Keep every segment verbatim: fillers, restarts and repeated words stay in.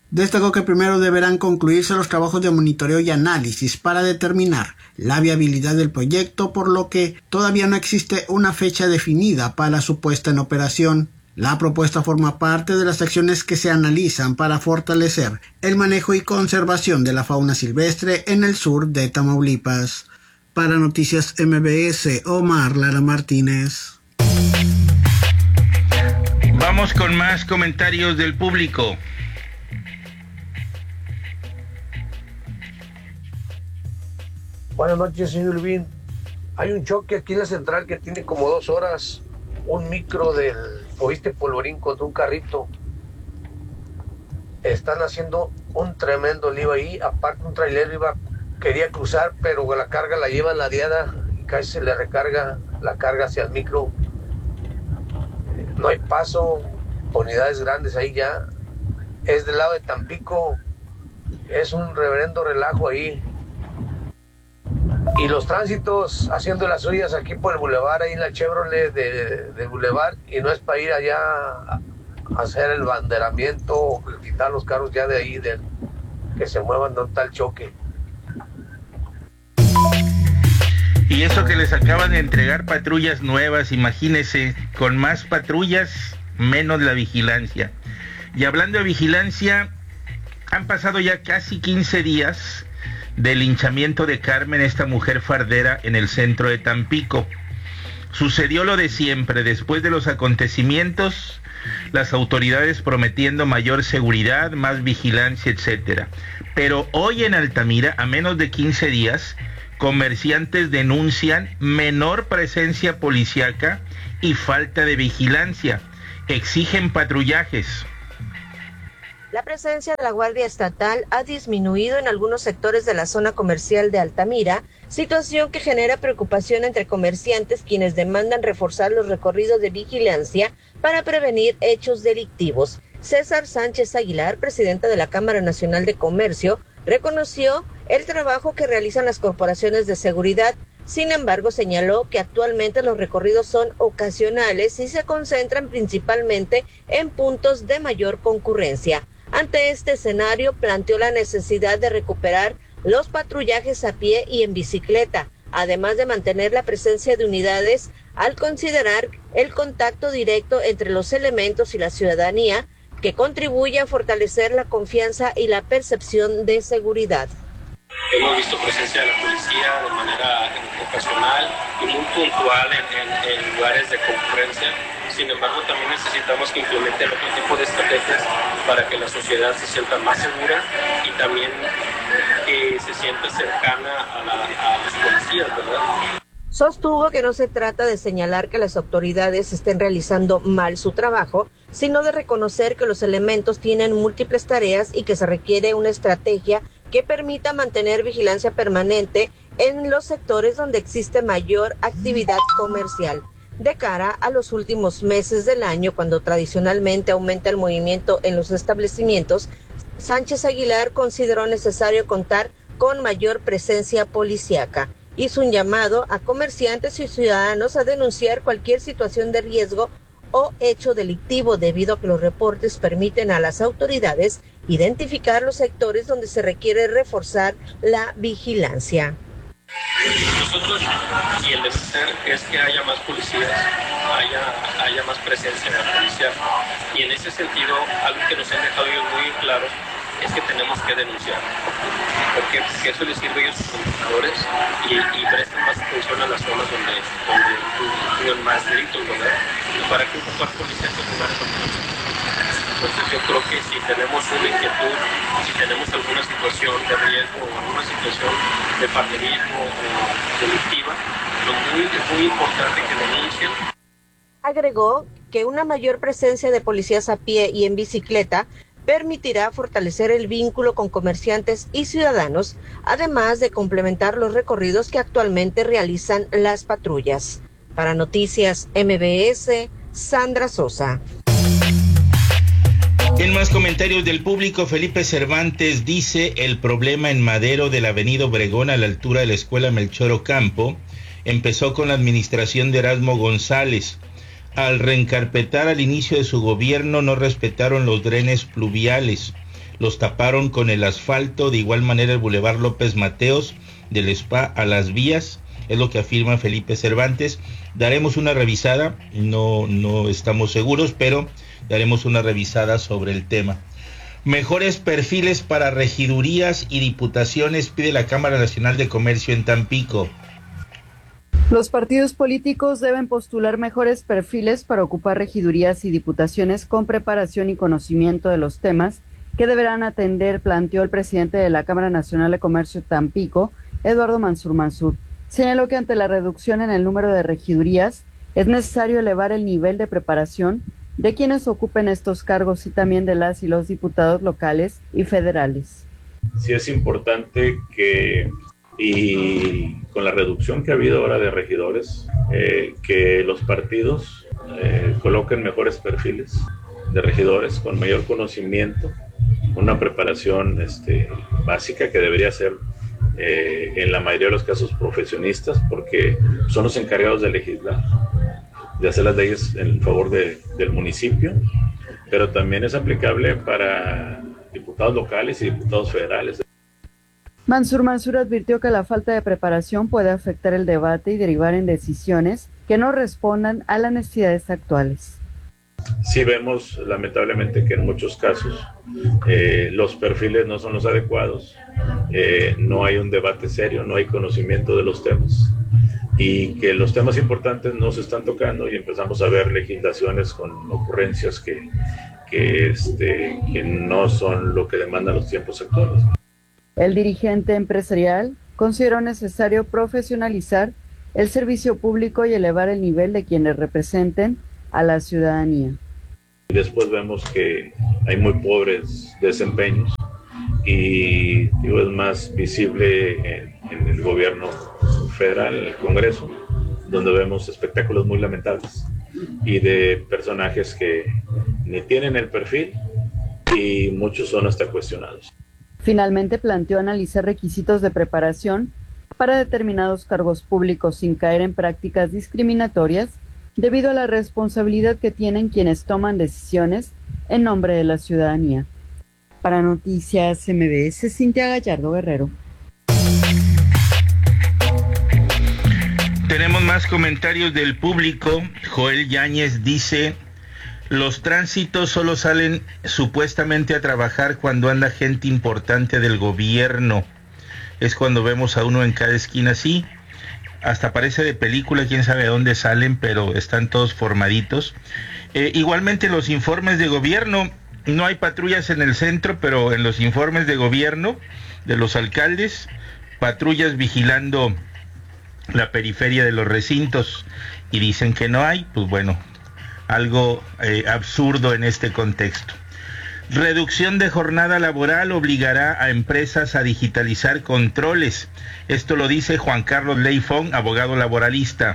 Destacó que primero deberán concluirse los trabajos de monitoreo y análisis para determinar la viabilidad del proyecto, por lo que todavía no existe una fecha definida para su puesta en operación. La propuesta forma parte de las acciones que se analizan para fortalecer el manejo y conservación de la fauna silvestre en el sur de Tamaulipas. Para Noticias M B S, Omar Lara Martínez. Vamos con más comentarios del público. Buenas noches, señor Levin. Hay un choque aquí en la central que tiene como dos horas. Un micro del Oíste Polvorín contra un carrito. Están haciendo un tremendo lío ahí. Aparte, un trailero iba, quería cruzar, pero la carga la lleva ladeada y casi se le recarga la carga hacia el micro. No hay paso, unidades grandes ahí ya. Es del lado de Tampico. Es un reverendo relajo ahí. Y los tránsitos haciendo las suyas aquí por el bulevar, ahí en la Chevrolet de, del bulevar, y no es para ir allá a, a hacer el banderamiento o quitar los carros ya de ahí, de, que se muevan donde está el choque. Y eso que les acaban de entregar patrullas nuevas, imagínense, con más patrullas, menos la vigilancia. Y hablando de vigilancia, han pasado ya casi quince días del linchamiento de Carmen, esta mujer fardera en el centro de Tampico. Sucedió lo de siempre, después de los acontecimientos, las autoridades prometiendo mayor seguridad, más vigilancia, etcétera. Pero hoy en Altamira, a menos de quince días, comerciantes denuncian menor presencia policíaca y falta de vigilancia. Exigen patrullajes. La presencia de la Guardia Estatal ha disminuido en algunos sectores de la zona comercial de Altamira, situación que genera preocupación entre comerciantes, quienes demandan reforzar los recorridos de vigilancia para prevenir hechos delictivos. César Sánchez Aguilar, presidenta de la Cámara Nacional de Comercio, reconoció el trabajo que realizan las corporaciones de seguridad. Sin embargo, señaló que actualmente los recorridos son ocasionales y se concentran principalmente en puntos de mayor concurrencia. Ante este escenario, planteó la necesidad de recuperar los patrullajes a pie y en bicicleta, además de mantener la presencia de unidades, al considerar el contacto directo entre los elementos y la ciudadanía, que contribuye a fortalecer la confianza y la percepción de seguridad. Hemos visto presencia de la policía de manera ocasional y muy puntual en, en, en lugares de concurrencia. Sin embargo, también necesitamos que implementen otro tipo de estrategias para que la sociedad se sienta más segura y también que se sienta cercana a, la, a los policías, ¿verdad? Sostuvo que no se trata de señalar que las autoridades estén realizando mal su trabajo, sino de reconocer que los elementos tienen múltiples tareas y que se requiere una estrategia que permita mantener vigilancia permanente en los sectores donde existe mayor actividad comercial. De cara a los últimos meses del año, cuando tradicionalmente aumenta el movimiento en los establecimientos, Sánchez Aguilar consideró necesario contar con mayor presencia policíaca. Hizo un llamado a comerciantes y ciudadanos a denunciar cualquier situación de riesgo o hecho delictivo, debido a que los reportes permiten a las autoridades identificar los sectores donde se requiere reforzar la vigilancia. Nosotros, y el deber es que haya más policías, haya, haya más presencia de la policía. Y en ese sentido, algo que nos han dejado ellos muy claro es que tenemos que denunciar. ¿Por qué? Porque eso les sirve a ellos como indicadores y, y prestan más atención a las zonas donde, donde ocurren más delitos, ¿verdad? Y para que ocupar policías en lugares donde. Entonces yo creo que si tenemos una inquietud, si tenemos alguna situación de riesgo o alguna situación de pandemia o delictiva, lo muy, es muy importante que denuncien. Agregó que una mayor presencia de policías a pie y en bicicleta permitirá fortalecer el vínculo con comerciantes y ciudadanos, además de complementar los recorridos que actualmente realizan las patrullas. Para Noticias M B S, Sandra Sosa. En más comentarios del público, Felipe Cervantes dice: el problema en Madero de la avenida Obregón a la altura de la escuela Melchor Ocampo empezó con la administración de Erasmo González. Al reencarpetar al inicio de su gobierno no respetaron los drenes pluviales. los taparon con el asfalto, de igual manera el Boulevard López Mateos, del Spa a las vías, es lo que afirma Felipe Cervantes. Daremos una revisada, no, no estamos seguros, pero daremos una revisada sobre el tema. Mejores perfiles para regidurías y diputaciones pide la Cámara Nacional de Comercio en Tampico. Los partidos políticos deben postular mejores perfiles para ocupar regidurías y diputaciones con preparación y conocimiento de los temas que deberán atender, planteó el presidente de la Cámara Nacional de Comercio Tampico, Eduardo Mansur Mansur. Señaló que ante la reducción en el número de regidurías es necesario elevar el nivel de preparación de quienes ocupen estos cargos y también de las y los diputados locales y federales. Sí es importante que, y con la reducción que ha habido ahora de regidores, eh, que los partidos eh, coloquen mejores perfiles de regidores con mayor conocimiento, una preparación este, básica que debería ser eh, en la mayoría de los casos profesionistas, porque son los encargados de legislar, de hacer las leyes en favor de, del municipio, pero también es aplicable para diputados locales y diputados federales. Mansur Mansur advirtió que la falta de preparación puede afectar el debate y derivar en decisiones que no respondan a las necesidades actuales. Sí vemos lamentablemente que en muchos casos eh, los perfiles no son los adecuados, eh, no hay un debate serio, no hay conocimiento de los temas y que los temas importantes no se están tocando y empezamos a ver legislaciones con ocurrencias que, que, este, que no son lo que demandan los tiempos actuales. El dirigente empresarial consideró necesario profesionalizar el servicio público y elevar el nivel de quienes representen a la ciudadanía. Después vemos que hay muy pobres desempeños y digo, es más visible en, en el gobierno federal, en el Congreso, donde vemos espectáculos muy lamentables y de personajes que ni tienen el perfil y muchos son hasta cuestionados. Finalmente planteó analizar requisitos de preparación para determinados cargos públicos sin caer en prácticas discriminatorias debido a la responsabilidad que tienen quienes toman decisiones en nombre de la ciudadanía. Para Noticias M B S, Cintia Gallardo Guerrero. Tenemos más comentarios del público. Joel Yáñez dice: los tránsitos solo salen supuestamente a trabajar cuando anda gente importante del gobierno. Es cuando vemos a uno en cada esquina así. Hasta parece de película, quién sabe de dónde salen, pero están todos formaditos. Eh, igualmente los informes de gobierno, no hay patrullas en el centro, pero en los informes de gobierno de los alcaldes, patrullas vigilando la periferia de los recintos, y dicen que no hay. Pues bueno, algo eh, absurdo en este contexto. Reducción de jornada laboral obligará a empresas a digitalizar controles. Esto lo dice Juan Carlos Leifón, abogado laboralista.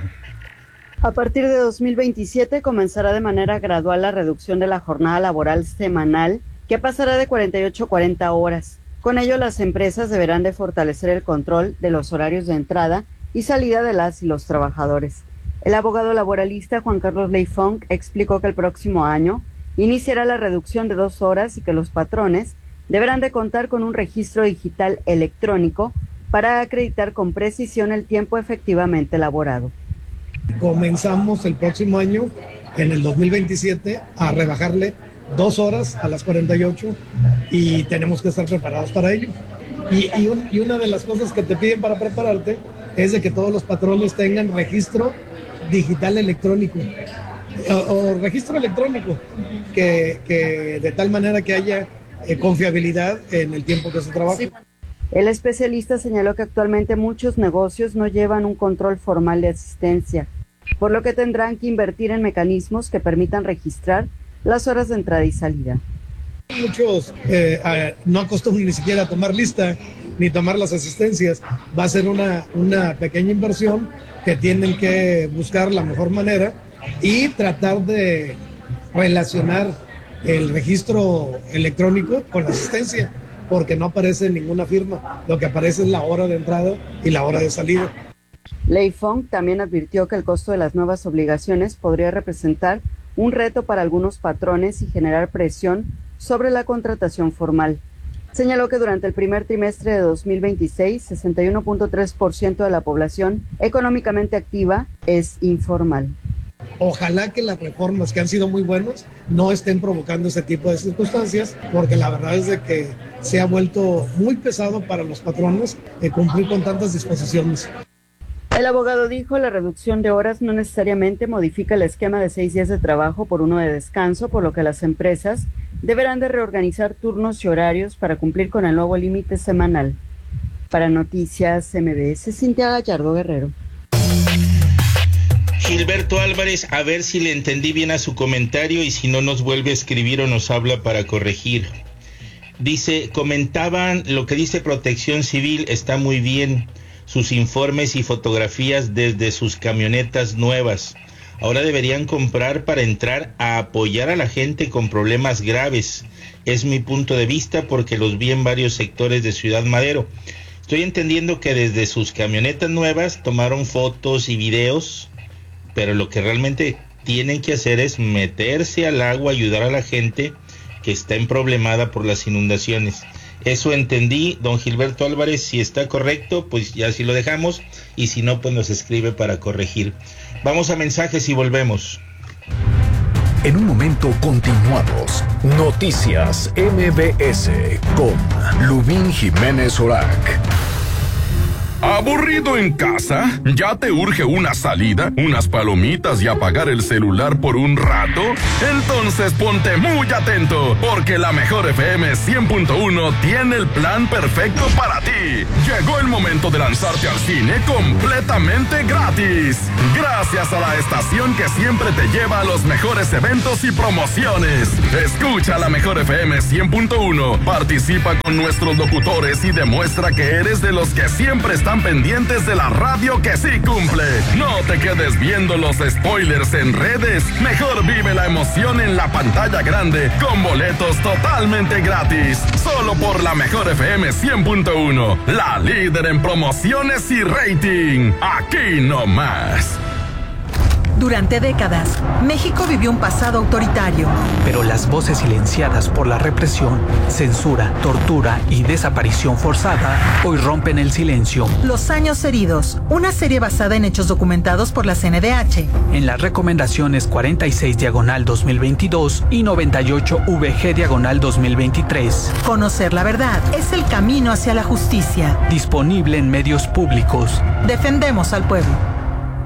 A partir de dos mil veintisiete comenzará de manera gradual la reducción de la jornada laboral semanal, que pasará de cuarenta y ocho a cuarenta horas. Con ello, las empresas deberán de fortalecer el control de los horarios de entrada y salida de las y los trabajadores. El abogado laboralista Juan Carlos Leifón explicó que el próximo año iniciará la reducción de dos horas y que los patrones deberán de contar con un registro digital electrónico para acreditar con precisión el tiempo efectivamente laborado. Comenzamos el próximo año, en el dos mil veintisiete, a rebajarle dos horas a las cuarenta y ocho y tenemos que estar preparados para ello. Y, y, un, y una de las cosas que te piden para prepararte es de que todos los patrones tengan registro digital electrónico. O, o registro electrónico, que, que de tal manera que haya eh, confiabilidad en el tiempo que se trabaja. Sí. El especialista señaló que actualmente muchos negocios no llevan un control formal de asistencia, por lo que tendrán que invertir en mecanismos que permitan registrar las horas de entrada y salida. Muchos eh, eh, no acostumbran ni siquiera a tomar lista ni tomar las asistencias. Va a ser una, una pequeña inversión que tienen que buscar la mejor manera y tratar de relacionar el registro electrónico con la asistencia, porque no aparece ninguna firma, lo que aparece es la hora de entrada y la hora de salida. Leifong también advirtió que el costo de las nuevas obligaciones podría representar un reto para algunos patrones y generar presión sobre la contratación formal. Señaló que durante el primer trimestre de dos mil veintiséis, sesenta y uno punto tres por ciento de la población económicamente activa es informal. Ojalá que las reformas que han sido muy buenas no estén provocando ese tipo de circunstancias, porque la verdad es de que se ha vuelto muy pesado para los patronos eh, cumplir con tantas disposiciones. El abogado dijo la reducción de horas no necesariamente modifica el esquema de seis días de trabajo por uno de descanso, por lo que las empresas deberán de reorganizar turnos y horarios para cumplir con el nuevo límite semanal. Para Noticias M B S, Cintia Gallardo Guerrero. Gilberto Álvarez, a ver si le entendí bien a su comentario y si no nos vuelve a escribir o nos habla para corregir. Dice, comentaban lo que dice Protección Civil, está muy bien, sus informes y fotografías desde sus camionetas nuevas. Ahora deberían comprar para entrar a apoyar a la gente con problemas graves. Es mi punto de vista porque los vi en varios sectores de Ciudad Madero. Estoy entendiendo que desde sus camionetas nuevas tomaron fotos y videos, pero lo que realmente tienen que hacer es meterse al agua, ayudar a la gente que está emproblemada por las inundaciones. Eso entendí, don Gilberto Álvarez. Si está correcto, pues ya sí lo dejamos, y si no, pues nos escribe para corregir. Vamos a mensajes y volvemos. En un momento continuamos. Noticias M B S con Lubín Jiménez Orac. ¿Aburrido en casa? ¿Ya te urge una salida, unas palomitas y apagar el celular por un rato? Entonces ponte muy atento, porque la Mejor F M cien punto uno tiene el plan perfecto para ti. Llegó el momento de lanzarte al cine completamente gratis. Gracias a la estación que siempre te lleva a los mejores eventos y promociones. Escucha la Mejor F M cien punto uno, participa con nuestros locutores y demuestra que eres de los que siempre están pendientes de la radio que sí cumple. No te quedes viendo los spoilers en redes. Mejor vive la emoción en la pantalla grande con boletos totalmente gratis. Solo por la Mejor F M cien punto uno, la líder en promociones y rating. Aquí no más. Durante décadas, México vivió un pasado autoritario. Pero las voces silenciadas por la represión, censura, tortura y desaparición forzada hoy rompen el silencio. Los años heridos, una serie basada en hechos documentados por la C N D H. En las recomendaciones cuarenta y seis diagonal dos mil veintidós y noventa y ocho V G diagonal dos mil veintitrés. Conocer la verdad es el camino hacia la justicia. Disponible en medios públicos. Defendemos al pueblo.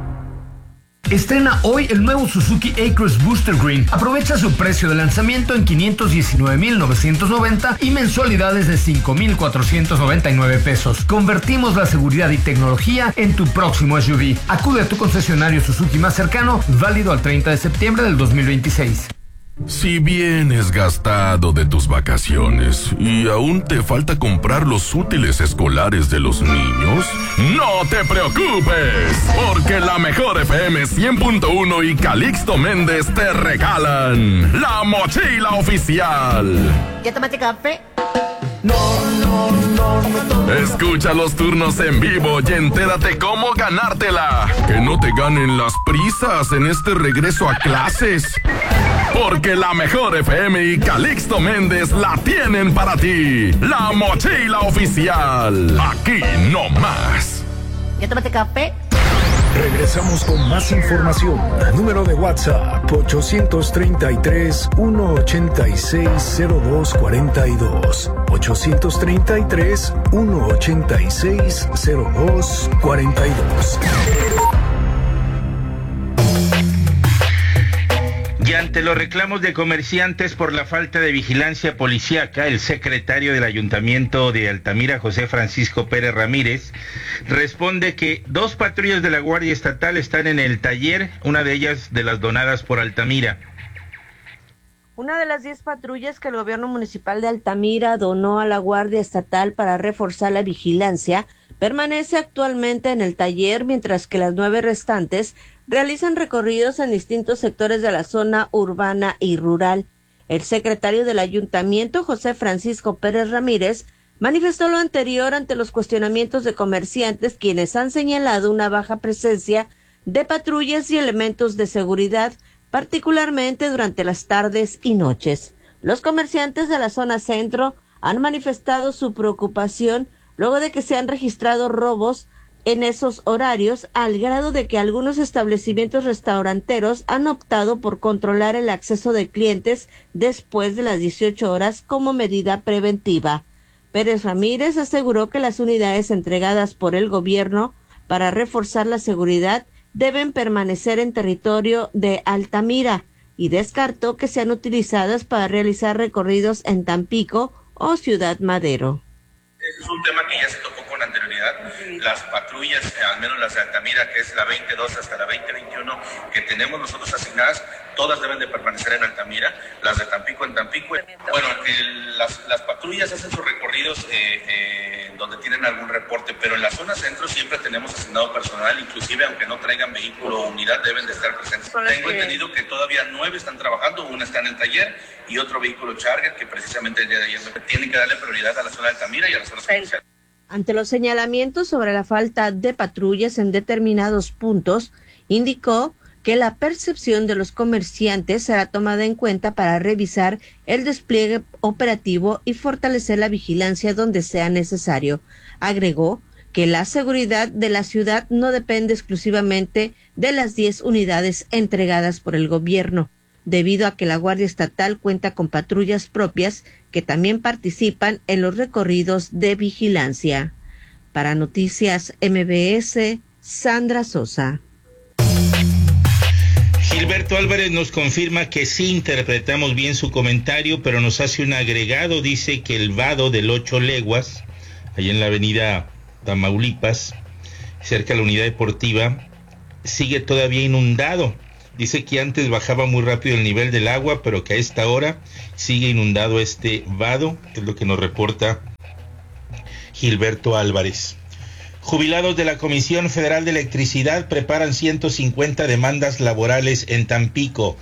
Estrena hoy el nuevo Suzuki A-Cross Booster Green. Aprovecha su precio de lanzamiento en quinientos diecinueve mil novecientos noventa y mensualidades de cinco mil cuatrocientos noventa y nueve pesos. Convertimos la seguridad y tecnología en tu próximo S U V. Acude a tu concesionario Suzuki más cercano, válido al treinta de septiembre del dos mil veintiséis. Si vienes gastado de tus vacaciones y aún te falta comprar los útiles escolares de los niños, no te preocupes, porque la Mejor F M cien punto uno y Calixto Méndez te regalan la mochila oficial. ¿Ya tomaste café? No, no, no, no, no. Escucha los turnos en vivo y entérate cómo ganártela. Que no te ganen las prisas en este regreso a clases. Porque la Mejor F M y Calixto Méndez la tienen para ti. La mochila oficial. Aquí no más. ¿Ya tomaste café? Regresamos con más información. Número de WhatsApp ochocientos treinta y tres, ciento ochenta y seis, cero dos cuarenta y dos. ochocientos treinta y tres, ciento ochenta y seis, cero dos cuarenta y dos. Y ante los reclamos de comerciantes por la falta de vigilancia policíaca, el secretario del Ayuntamiento de Altamira, José Francisco Pérez Ramírez, responde que dos patrullas de la Guardia Estatal están en el taller, una de ellas de las donadas por Altamira. Una de las diez patrullas que el gobierno municipal de Altamira donó a la Guardia Estatal para reforzar la vigilancia permanece actualmente en el taller, mientras que las nueve restantes realizan recorridos en distintos sectores de la zona urbana y rural. El secretario del ayuntamiento, José Francisco Pérez Ramírez, manifestó lo anterior ante los cuestionamientos de comerciantes, quienes han señalado una baja presencia de patrullas y elementos de seguridad, particularmente durante las tardes y noches. Los comerciantes de la zona centro han manifestado su preocupación luego de que se han registrado robos en esos horarios, al grado de que algunos establecimientos restauranteros han optado por controlar el acceso de clientes después de las dieciocho horas como medida preventiva. Pérez Ramírez aseguró que las unidades entregadas por el gobierno para reforzar la seguridad deben permanecer en territorio de Altamira y descartó que sean utilizadas para realizar recorridos en Tampico o Ciudad Madero. Ese es un tema que ya se tocó con anterioridad. Las patrullas, al menos las de Altamira, que es la veintidós hasta la veinte veintiuno, que tenemos nosotros asignadas, todas deben de permanecer en Altamira, las de Tampico en Tampico. Bueno, el, las, las patrullas hacen sus recorridos eh, eh, donde tienen algún reporte, pero en la zona centro siempre tenemos asignado personal, inclusive aunque no traigan vehículo o unidad, deben de estar presentes. Tengo que... entendido que todavía nueve están trabajando, una está en el taller y otro vehículo Charger que precisamente el día de ayer tienen que darle prioridad a la zona de Altamira y a las zonas comerciales. Ante los señalamientos sobre la falta de patrullas en determinados puntos, indicó que la percepción de los comerciantes será tomada en cuenta para revisar el despliegue operativo y fortalecer la vigilancia donde sea necesario. Agregó que la seguridad de la ciudad no depende exclusivamente de las diez unidades entregadas por el gobierno, debido a que la Guardia Estatal cuenta con patrullas propias que también participan en los recorridos de vigilancia. Para Noticias M B S, Sandra Sosa. Gilberto Álvarez nos confirma que sí interpretamos bien su comentario, pero nos hace un agregado. Dice que el vado del Ocho Leguas, allá en la avenida Tamaulipas, cerca de la unidad deportiva, sigue todavía inundado. Dice que antes bajaba muy rápido el nivel del agua, pero que a esta hora sigue inundado este vado, es lo que nos reporta Gilberto Álvarez. Jubilados de la Comisión Federal de Electricidad preparan ciento cincuenta demandas laborales en Tampico.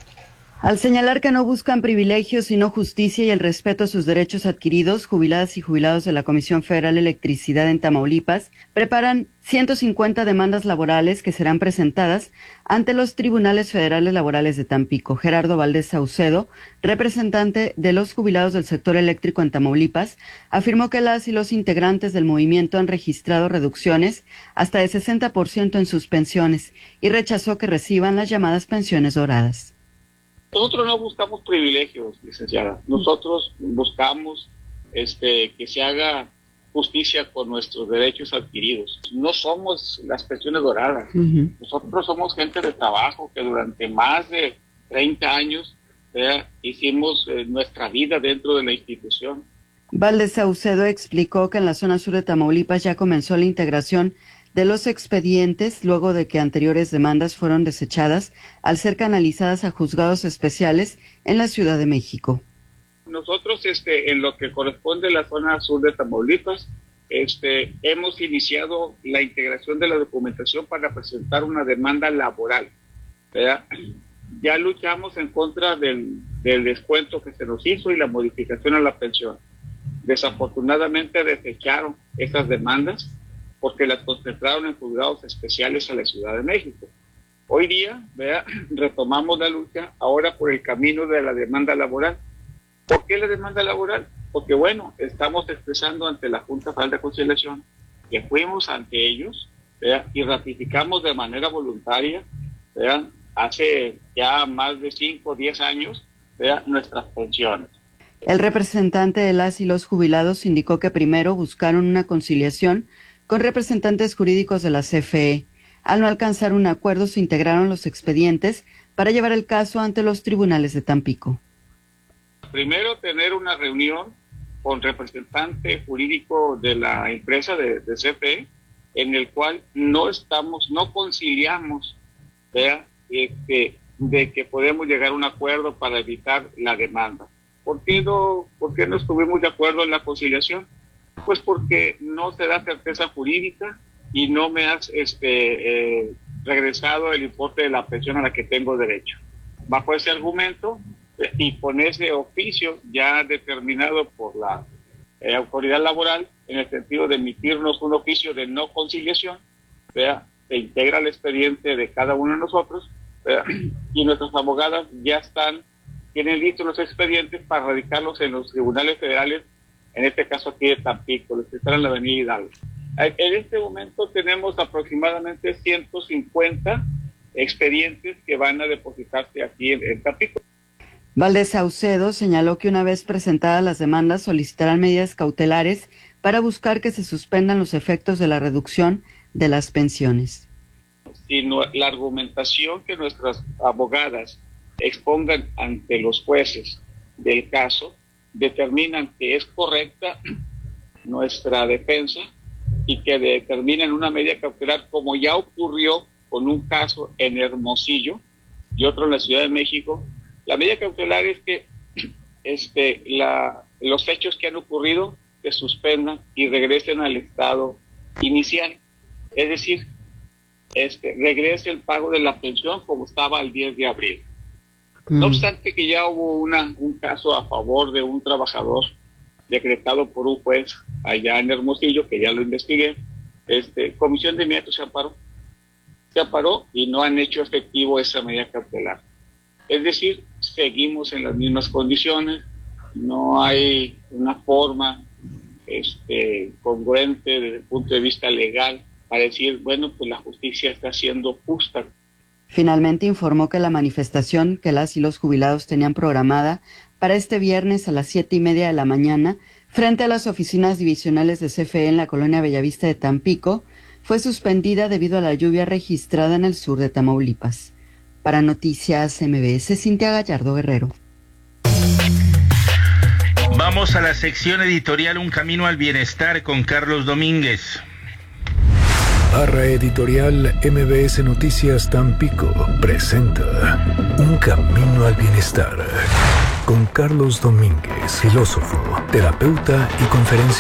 Al señalar que no buscan privilegios sino justicia y el respeto a sus derechos adquiridos, jubiladas y jubilados de la Comisión Federal de Electricidad en Tamaulipas preparan ciento cincuenta demandas laborales que serán presentadas ante los Tribunales Federales Laborales de Tampico. Gerardo Valdés Saucedo, representante de los jubilados del sector eléctrico en Tamaulipas, afirmó que las y los integrantes del movimiento han registrado reducciones hasta de sesenta por ciento en sus pensiones y rechazó que reciban las llamadas pensiones doradas. Nosotros no buscamos privilegios, licenciada. Nosotros buscamos este, que se haga justicia con nuestros derechos adquiridos. No somos las pensiones doradas. Uh-huh. Nosotros somos gente de trabajo que durante más de treinta años eh, hicimos eh, nuestra vida dentro de la institución. Valdés Saucedo explicó que en la zona sur de Tamaulipas ya comenzó la integración de los expedientes luego de que anteriores demandas fueron desechadas al ser canalizadas a juzgados especiales en la Ciudad de México. Nosotros, este, en lo que corresponde a la zona sur de Tamaulipas, este, hemos iniciado la integración de la documentación para presentar una demanda laboral, ¿verdad? Ya luchamos en contra del, del descuento que se nos hizo y la modificación a la pensión. Desafortunadamente desecharon esas demandas porque las concentraron en juzgados especiales a la Ciudad de México. Hoy día, ¿verdad?, retomamos la lucha ahora por el camino de la demanda laboral. ¿Por qué la demanda laboral? Porque, bueno, estamos expresando ante la Junta Federal de Conciliación que fuimos ante ellos, ¿verdad?, y ratificamos de manera voluntaria, ¿verdad?, hace ya más de cinco o diez años, ¿verdad?, nuestras pensiones. El representante de las y los jubilados indicó que primero buscaron una conciliación con representantes jurídicos de la C F E. Al no alcanzar un acuerdo, se integraron los expedientes para llevar el caso ante los tribunales de Tampico. Primero, tener una reunión con representante jurídico de la empresa de, de C F E, en el cual no estamos, no conciliamos, ¿verdad?, este, de que podemos llegar a un acuerdo para evitar la demanda. ¿Por qué no, por qué no estuvimos de acuerdo en la conciliación? Pues porque no se da certeza jurídica y no me has este, eh, regresado el importe de la pensión a la que tengo derecho. Bajo ese argumento eh, y con ese oficio ya determinado por la eh, autoridad laboral, en el sentido de emitirnos un oficio de no conciliación, ¿verdad?, se integra el expediente de cada uno de nosotros, ¿verdad?, y nuestras abogadas ya están, tienen listos los expedientes para radicarlos en los tribunales federales en este caso aquí de Tampico, los que están en la avenida Hidalgo. En este momento tenemos aproximadamente ciento cincuenta expedientes que van a depositarse aquí en, en Tampico. Valdés Saucedo señaló que una vez presentadas las demandas solicitarán medidas cautelares para buscar que se suspendan los efectos de la reducción de las pensiones. Sino la argumentación que nuestras abogadas expongan ante los jueces del caso determinan que es correcta nuestra defensa y que determinan una medida cautelar, como ya ocurrió con un caso en Hermosillo y otro en la Ciudad de México. La medida cautelar es que este, la, los hechos que han ocurrido se suspendan y regresen al estado inicial, es decir, este, regrese el pago de la pensión como estaba el diez de abril. Mm. No obstante que ya hubo una, un caso a favor de un trabajador decretado por un juez allá en Hermosillo, que ya lo investigué, este, Comisión de Inmediato se amparó, se amparó y no han hecho efectivo esa medida cautelar. Es decir, seguimos en las mismas condiciones, no hay una forma este, congruente desde el punto de vista legal para decir, bueno, pues la justicia está siendo justa. Finalmente informó que la manifestación que las y los jubilados tenían programada para este viernes a las siete y media de la mañana frente a las oficinas divisionales de C F E en la colonia Bellavista de Tampico fue suspendida debido a la lluvia registrada en el sur de Tamaulipas. Para Noticias M B S, Cintia Gallardo Guerrero. Vamos a la sección editorial Un Camino al Bienestar con Carlos Domínguez. Barra editorial M B S Noticias Tampico presenta Un Camino al Bienestar con Carlos Domínguez, filósofo, terapeuta y conferencista.